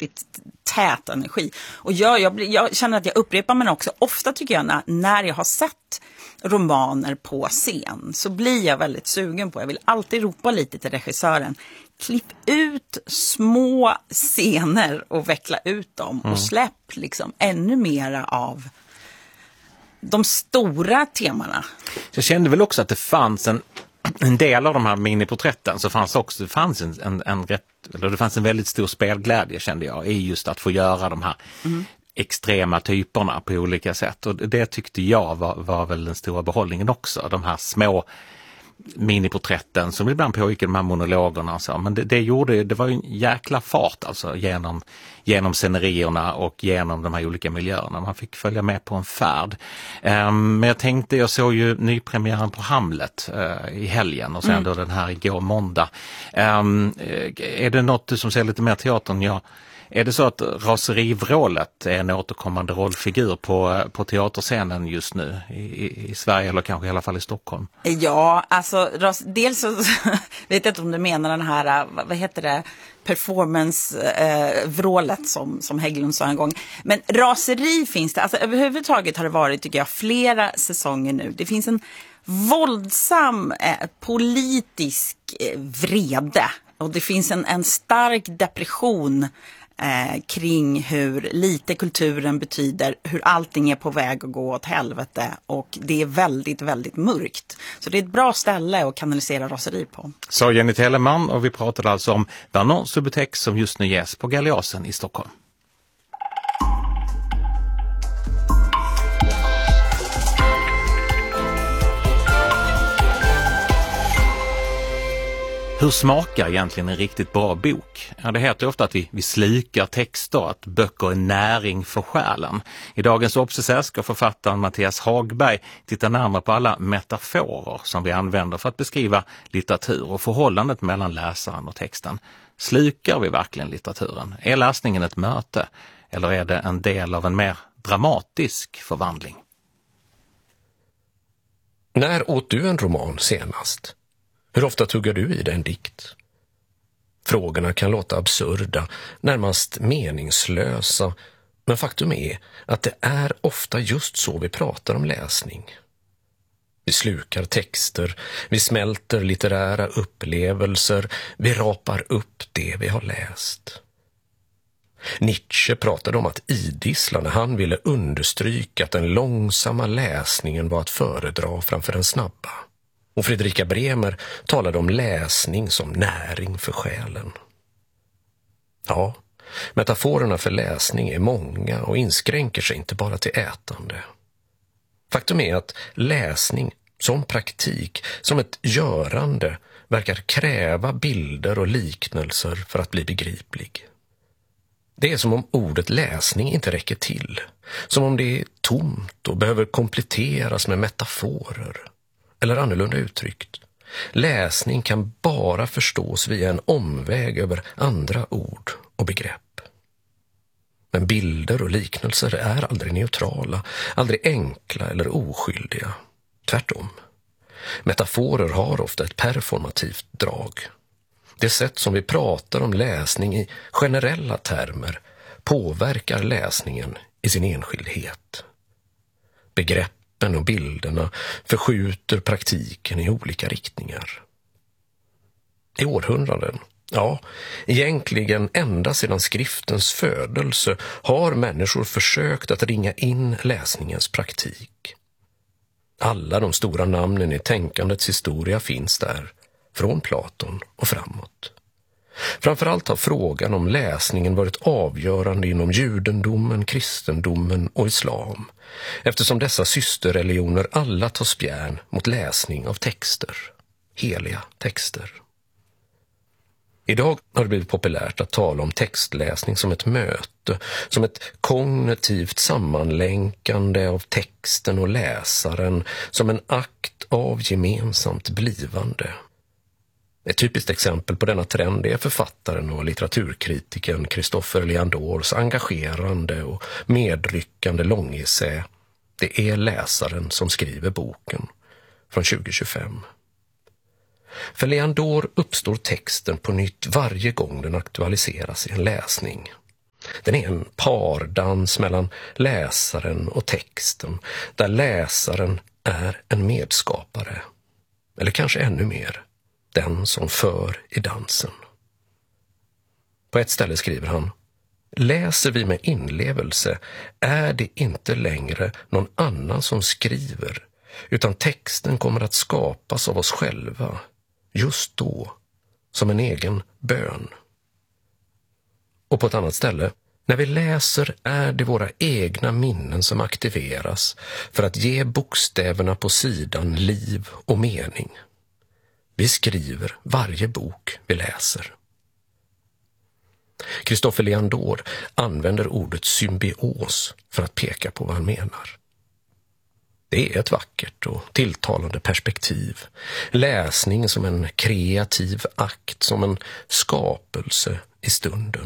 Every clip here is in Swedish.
väldigt tät energi. Och jag känner att jag upprepar mig också. Ofta tycker jag när jag har sett romaner på scen så blir jag väldigt sugen på. Jag vill alltid ropa lite till regissören. Klipp ut små scener och veckla ut dem. Och släpp liksom ännu mera av de stora temana. Jag kände väl också att det fanns en del av de här miniporträtten så det fanns en väldigt stor spelglädje, kände jag, i just att få göra de här extrema typerna på olika sätt. Och det tyckte jag var väl den stora behållningen också. De här små miniporträtten som ibland pågick i de här monologerna och så. Men det var ju en jäkla fart alltså genom scenerierna och genom de här olika miljöerna. Man fick följa med på en färd. Men jag såg ju nypremiären på Hamlet i helgen och sen då den här igår måndag. Är det något som ser lite mer teatern? Är det så att Raserivrålet är en återkommande rollfigur på teaterscenen just nu i Sverige eller kanske i alla fall i Stockholm? Ja, alltså dels så vet jag inte om du menar den här, vad heter det, performance-vrålet som Hägglund sa en gång. Men raseri finns det, alltså överhuvudtaget har det varit, tycker jag, flera säsonger nu. Det finns en våldsam politisk vrede och det finns en stark depression kring hur lite kulturen betyder, hur allting är på väg att gå åt helvete och det är väldigt, väldigt mörkt. Så det är ett bra ställe att kanalisera raseri på. Så Jenny Telemann, och vi pratade alltså om Vernon Subutex som just nu ges på Galeasen i Stockholm. Hur smakar egentligen en riktigt bra bok? Ja, det heter ofta att vi slukar texter, att böcker är näring för själen. I dagens Obsessor ska författaren Mattias Hagberg titta närmare på alla metaforer som vi använder för att beskriva litteratur och förhållandet mellan läsaren och texten. Slukar vi verkligen litteraturen? Är läsningen ett möte eller är det en del av en mer dramatisk förvandling? När åt du en roman senast? Hur ofta tuggar du i dig en dikt? Frågorna kan låta absurda, närmast meningslösa, men faktum är att det är ofta just så vi pratar om läsning. Vi slukar texter, vi smälter litterära upplevelser, vi rapar upp det vi har läst. Nietzsche pratade om att idissla när han ville understryka att den långsamma läsningen var att föredra framför den snabba. Och Fredrika Bremer talade om läsning som näring för själen. Ja, metaforerna för läsning är många och inskränker sig inte bara till ätande. Faktum är att läsning som praktik, som ett görande, verkar kräva bilder och liknelser för att bli begriplig. Det är som om ordet läsning inte räcker till, som om det är tomt och behöver kompletteras med metaforer. Eller annorlunda uttryckt, läsning kan bara förstås via en omväg över andra ord och begrepp. Men bilder och liknelser är aldrig neutrala, aldrig enkla eller oskyldiga. Tvärtom. Metaforer har ofta ett performativt drag. Det sätt som vi pratar om läsning i generella termer påverkar läsningen i sin enskildhet. Begrepp och bilderna förskjuter praktiken i olika riktningar. I århundraden, ja, egentligen ända sedan skriftens födelse har människor försökt att ringa in läsningens praktik. Alla de stora namnen i tänkandets historia finns där, från Platon och framåt. Framförallt har frågan om läsningen varit avgörande inom judendomen, kristendomen och islam, eftersom dessa systerreligioner alla tar spjärn mot läsning av texter, heliga texter. Idag har det blivit populärt att tala om textläsning som ett möte, som ett kognitivt sammanlänkande av texten och läsaren, som en akt av gemensamt blivande. Ett typiskt exempel på denna trend är författaren och litteraturkritiken Christopher Leandors engagerande och medryckande långessä Det är läsaren som skriver boken från 2025. För Leandor uppstår texten på nytt varje gång den aktualiseras i en läsning. Den är en pardans mellan läsaren och texten, där läsaren är en medskapare, eller kanske ännu mer, den som för i dansen. På ett ställe skriver han: läser vi med inlevelse är det inte längre någon annan som skriver, utan texten kommer att skapas av oss själva, just då, som en egen bön. Och på ett annat ställe: när vi läser är det våra egna minnen som aktiveras för att ge bokstäverna på sidan liv och mening. Vi skriver varje bok vi läser. Christopher Leandor använder ordet symbios för att peka på vad han menar. Det är ett vackert och tilltalande perspektiv. Läsning som en kreativ akt, som en skapelse i stunden.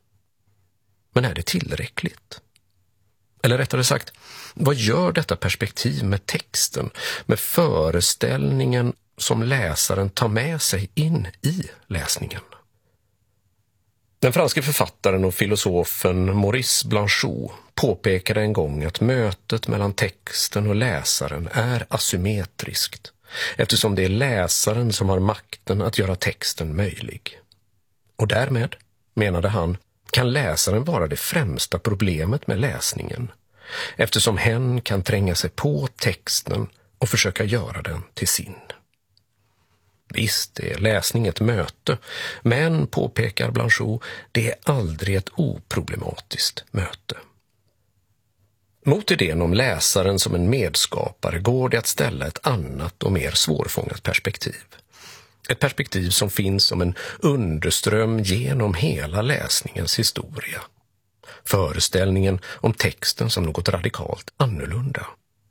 Men är det tillräckligt? Eller rättare sagt, vad gör detta perspektiv med texten, med föreställningen som läsaren tar med sig in i läsningen? Den franske författaren och filosofen Maurice Blanchot påpekade en gång att mötet mellan texten och läsaren är asymmetriskt, eftersom det är läsaren som har makten att göra texten möjlig. Och därmed, menade han, kan läsaren vara det främsta problemet med läsningen, eftersom hen kan tränga sig på texten och försöka göra den till sin. Visst är läsning ett möte, men, påpekar Blanchot, det är aldrig ett oproblematiskt möte. Mot idén om läsaren som en medskapare går det att ställa ett annat och mer svårfångat perspektiv. Ett perspektiv som finns som en underström genom hela läsningens historia. Föreställningen om texten som något radikalt annorlunda.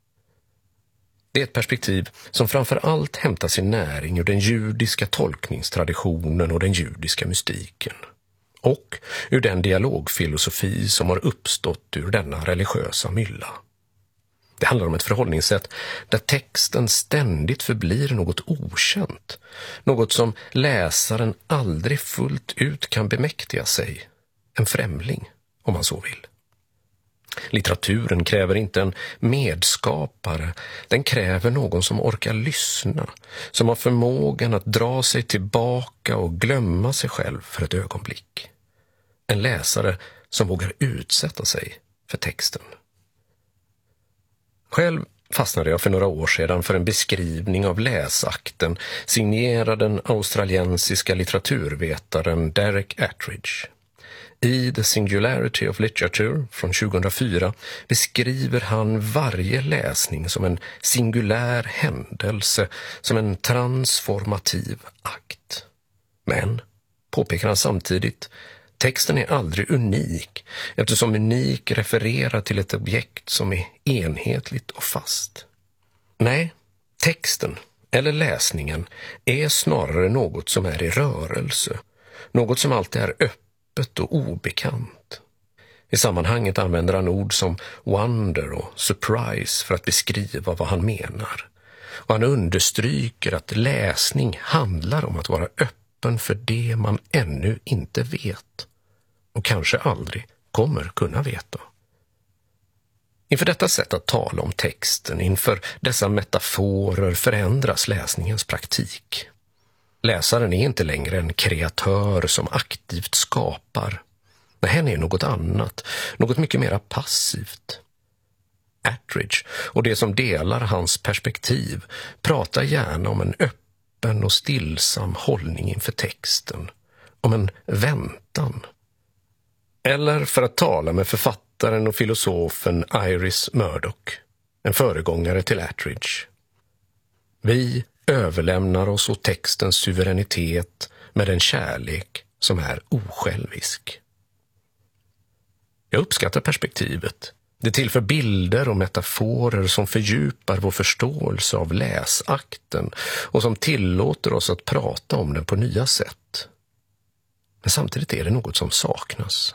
Det är ett perspektiv som framför allt hämtar sin näring ur den judiska tolkningstraditionen och den judiska mystiken. Och ur den dialogfilosofi som har uppstått ur denna religiösa mylla. Det handlar om ett förhållningssätt där texten ständigt förblir något okänt, något som läsaren aldrig fullt ut kan bemäktiga sig, en främling om man så vill. Litteraturen kräver inte en medskapare, den kräver någon som orkar lyssna, som har förmågan att dra sig tillbaka och glömma sig själv för ett ögonblick. En läsare som vågar utsätta sig för texten. Själv fastnade jag för några år sedan för en beskrivning av läsakten signerad den australiensiska litteraturvetaren Derek Attridge. I The Singularity of Literature från 2004 beskriver han varje läsning som en singulär händelse, som en transformativ akt. Men, påpekar han samtidigt, texten är aldrig unik, eftersom unik refererar till ett objekt som är enhetligt och fast. Nej, texten, eller läsningen, är snarare något som är i rörelse, något som alltid är öppet och obekant. I sammanhanget använder han ord som wonder och surprise för att beskriva vad han menar. Och han understryker att läsning handlar om att vara öppen för det man ännu inte vet och kanske aldrig kommer kunna veta. Inför detta sätt att tala om texten, inför dessa metaforer förändras läsningens praktik. Läsaren är inte längre en kreatör som aktivt skapar. Nej, hen är något annat, något mycket mer passivt. Attridge och det som delar hans perspektiv pratar gärna om en öppen och stillsam hållning inför texten, om en väntan. Eller för att tala med författaren och filosofen Iris Murdoch, en föregångare till Attridge. Vi överlämnar oss åt textens suveränitet med en kärlek som är osjälvisk. Jag uppskattar perspektivet. Det tillför bilder och metaforer som fördjupar vår förståelse av läsakten och som tillåter oss att prata om den på nya sätt. Men samtidigt är det något som saknas.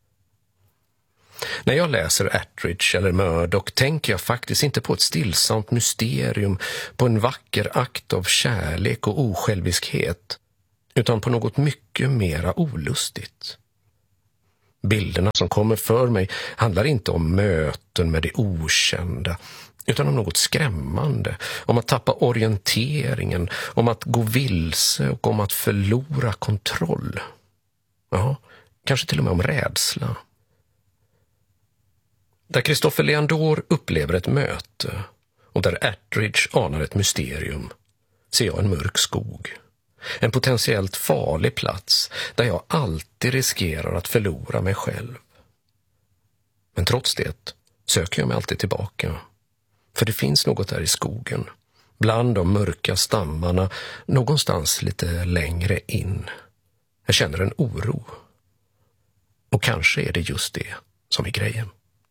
När jag läser Attridge eller Murdoch tänker jag faktiskt inte på ett stillsamt mysterium, på en vacker akt av kärlek och osjälviskhet, utan på något mycket mera olustigt. Bilderna som kommer för mig handlar inte om möten med det okända, utan om något skrämmande, om att tappa orienteringen, om att gå vilse och om att förlora kontroll. Ja, kanske till och med om rädsla. Där Christopher Leandor upplever ett möte och där Attridge anar ett mysterium ser jag en mörk skog. En potentiellt farlig plats där jag alltid riskerar att förlora mig själv. Men trots det söker jag mig alltid tillbaka. För det finns något där i skogen, bland de mörka stammarna, någonstans lite längre in. Jag känner en oro. Och kanske är det just det som är grejen.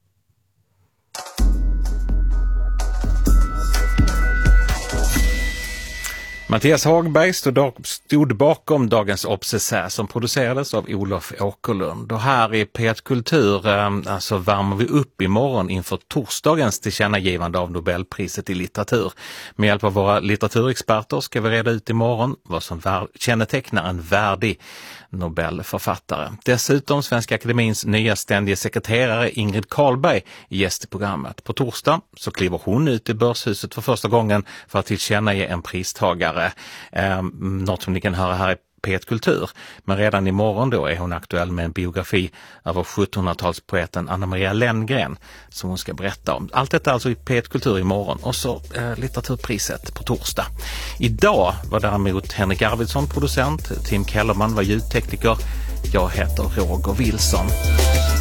Mattias Hagberg stod bakom dagens Obsessär som producerades av Olof Åkerlund. Och här i P1 Kultur alltså värmer vi upp imorgon inför torsdagens tillkännagivande av Nobelpriset i litteratur. Med hjälp av våra litteraturexperter ska vi reda ut imorgon vad som kännetecknar en värdig Nobelförfattare. Dessutom Svenska Akademins nya ständiga sekreterare Ingrid Carlberg är gäst i programmet. På torsdag så kliver hon ut i Börshuset för första gången för att tillkännage en pristagare. Något som ni kan höra här i P1 Kultur. Men redan imorgon då är hon aktuell med en biografi av 1700-talspoeten Anna-Maria Lenngren som hon ska berätta om. Allt detta alltså i P1 Kultur imorgon och så litteraturpriset på torsdag. Idag var däremot Henrik Arvidsson producent, Tim Kellerman var ljudtekniker, jag heter Roger Wilson.